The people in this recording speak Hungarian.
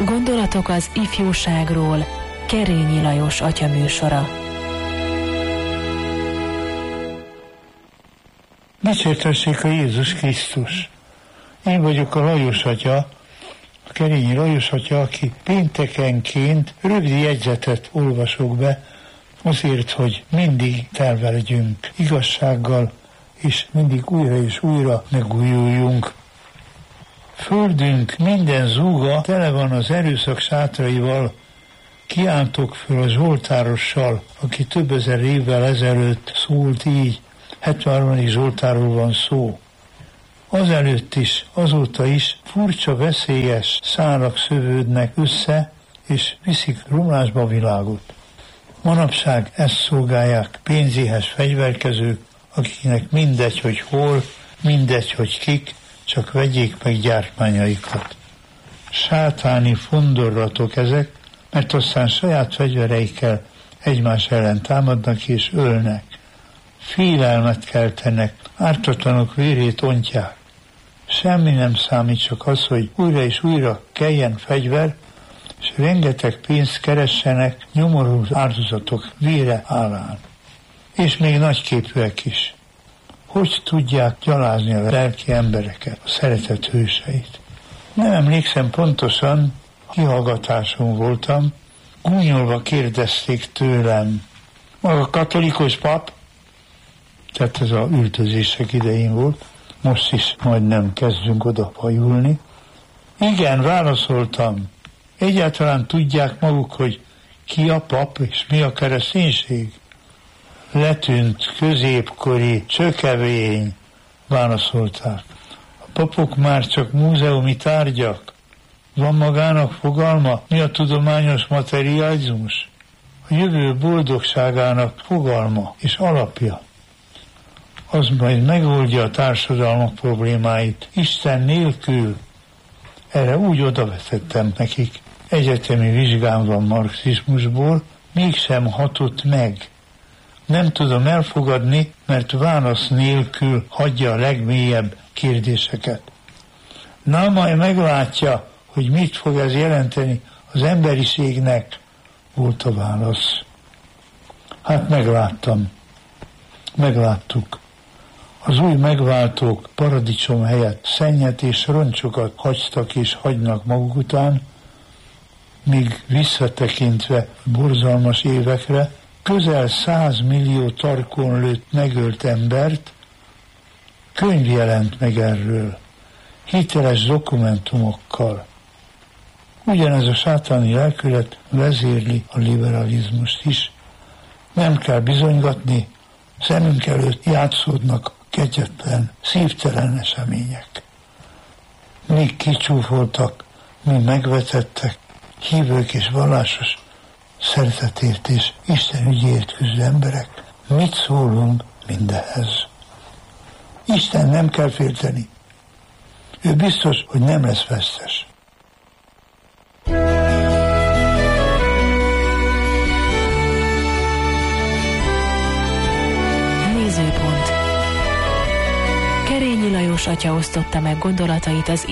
Gondolatok az ifjúságról, Kerényi Lajos atya műsora. Dicsértessék a Jézus Krisztus! Én vagyok a Lajos atya, a Kerényi Lajos atya, aki péntekenként rövid jegyzetet olvasok be, azért, hogy mindig telve legyünk igazsággal, és mindig újra és újra megújuljunk. Földünk minden zúga tele van az erőszak sátraival. Kiáltok föl a Zsoltárossal, aki több ezer évvel ezelőtt szólt így, 73. Zsoltárról van szó. Azelőtt is, azóta is furcsa, veszélyes szálak szövődnek össze, és viszik romlásba a világot. Manapság ezt szolgálják pénzéhes fegyverkezők, akiknek mindegy, hogy hol, mindegy, hogy kik, csak vegyék meg gyártmányaikat. Sátáni fondorlatok ezek, mert aztán saját fegyvereikkel egymás ellen támadnak és ölnek. Félelmet keltenek, ártatlanok vérét ontják. Semmi nem számít, csak az, hogy újra és újra keljen fegyver, és rengeteg pénzt keressenek nyomorú áldozatok vére állán. És még nagyképűek is. Hogy tudják gyalázni a lelki embereket, a szeretet hőseit? Nem emlékszem pontosan, kihallgatáson voltam, gúnyolva kérdezték tőlem, maga katolikus pap? Tehát ez a üldözések idején volt, most is majdnem kezdünk oda hajulni. Igen, válaszoltam. Egyáltalán tudják maguk, hogy ki a pap és mi a kereszténység? Letűnt, középkori, csökevény, válaszolták. A papok már csak múzeumi tárgyak. Van magának fogalma, mi a tudományos materializmus? A jövő boldogságának fogalma és alapja. Az majd megoldja a társadalmak problémáit Isten nélkül. Erre úgy odavetettem nekik. Egyetemi vizsgám van marxizmusból, mégsem hatott meg. Nem tudom elfogadni, mert válasz nélkül hagyja a legmélyebb kérdéseket. Na, majd meglátja, hogy mit fog ez jelenteni az emberiségnek, volt a válasz. Hát megláttuk. Az új megváltók paradicsom helyett szennyet és roncsokat hagytak és hagynak maguk után, míg visszatekintve borzalmas évekre, közel 100 millió tarkon lőtt megölt embert, könyv jelent meg erről, hiteles dokumentumokkal. Ugyanez a sátáni lelkület vezérli a liberalizmust is. Nem kell bizonygatni, szemünk előtt játszódnak a kegyetlen, szívtelen események. Míg kicsúfoltak, míg megvetettek, hívők és vallásos szeretetért és Isten ügyéért küzdő emberek, mit szólunk mindehez? Isten nem kell félteni. Ő biztos, hogy nem lesz vesztes. Nézőpont. Kerényi Lajos atya osztotta meg gondolatait az